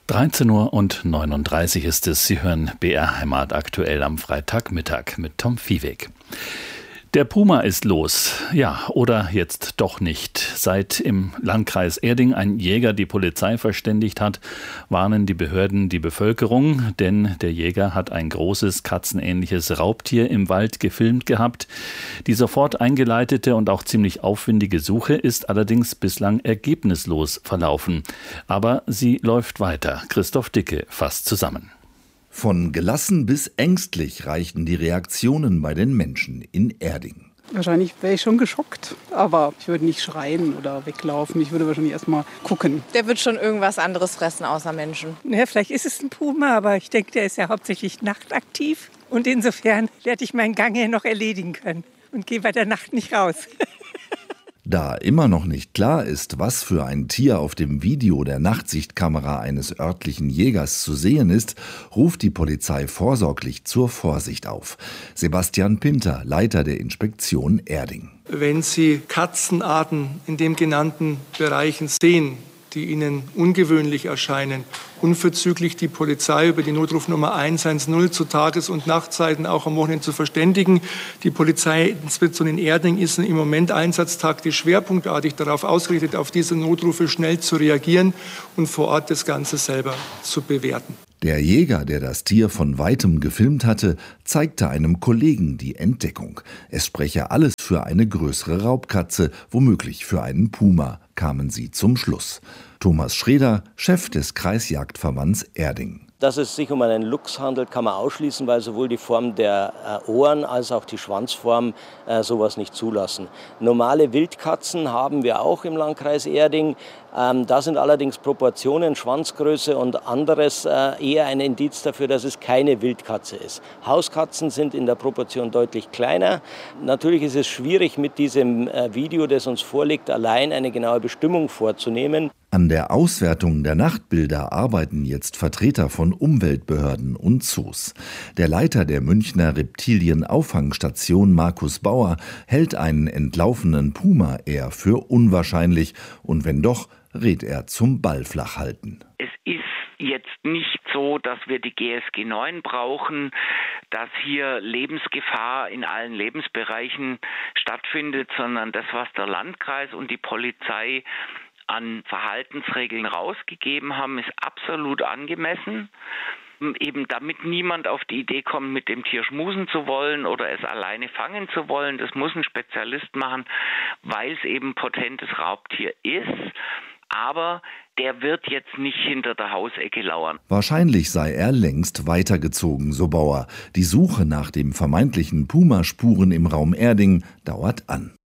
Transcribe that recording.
13:39 Uhr ist es. Sie hören BR Heimat aktuell am Freitagmittag mit Tom Viehweg. Der Puma ist los. Ja, oder jetzt doch nicht. Seit im Landkreis Erding ein Jäger die Polizei verständigt hat, warnen die Behörden die Bevölkerung, denn der Jäger hat ein großes katzenähnliches Raubtier im Wald gefilmt gehabt. Die sofort eingeleitete und auch ziemlich aufwendige Suche ist allerdings bislang ergebnislos verlaufen. Aber sie läuft weiter. Christoph Dicke fasst zusammen. Von gelassen bis ängstlich reichten die Reaktionen bei den Menschen in Erding. Wahrscheinlich wäre ich schon geschockt, aber ich würde nicht schreien oder weglaufen. Ich würde wahrscheinlich erst mal gucken. Der wird schon irgendwas anderes fressen außer Menschen. Ja, vielleicht ist es ein Puma, aber ich denke, der ist ja hauptsächlich nachtaktiv. Und insofern werde ich meinen Gang hier noch erledigen können und gehe bei der Nacht nicht raus. Da immer noch nicht klar ist, was für ein Tier auf dem Video der Nachtsichtkamera eines örtlichen Jägers zu sehen ist, ruft die Polizei vorsorglich zur Vorsicht auf. Sebastian Pinter, Leiter der Inspektion Erding. Wenn Sie Katzenarten in den genannten Bereichen sehen, die Ihnen ungewöhnlich erscheinen, unverzüglich die Polizei über die Notrufnummer 110 zu Tages- und Nachtzeiten auch am Wochenende zu verständigen. Die Polizeiinspektion in Erding ist im Moment einsatztaktisch schwerpunktartig darauf ausgerichtet, auf diese Notrufe schnell zu reagieren und vor Ort das Ganze selber zu bewerten. Der Jäger, der das Tier von weitem gefilmt hatte, zeigte einem Kollegen die Entdeckung. Es spreche alles für eine größere Raubkatze, womöglich für einen Puma, kamen sie zum Schluss. Thomas Schreder, Chef des Kreisjagdverbands Erding. Dass es sich um einen Luchs handelt, kann man ausschließen, weil sowohl die Form der Ohren als auch die Schwanzform sowas nicht zulassen. Normale Wildkatzen haben wir auch im Landkreis Erding. Da sind allerdings Proportionen, Schwanzgröße und anderes eher ein Indiz dafür, dass es keine Wildkatze ist. Hauskatzen sind in der Proportion deutlich kleiner. Natürlich ist es schwierig, mit diesem Video, das uns vorliegt, allein eine genaue Bestimmung vorzunehmen. An der Auswertung der Nachtbilder arbeiten jetzt Vertreter von Umweltbehörden und Zoos. Der Leiter der Münchner Reptilienauffangstation, Markus Bauer, hält einen entlaufenen Puma eher für unwahrscheinlich und wenn doch, rät er zum Ball flach halten. Es ist jetzt nicht so, dass wir die GSG 9 brauchen, dass hier Lebensgefahr in allen Lebensbereichen stattfindet, sondern das, was der Landkreis und die Polizei an Verhaltensregeln rausgegeben haben, ist absolut angemessen. Eben damit niemand auf die Idee kommt, mit dem Tier schmusen zu wollen oder es alleine fangen zu wollen. Das muss ein Spezialist machen, weil es eben potentes Raubtier ist. Aber der wird jetzt nicht hinter der Hausecke lauern. Wahrscheinlich sei er längst weitergezogen, so Bauer. Die Suche nach dem vermeintlichen Puma-Spuren im Raum Erding dauert an.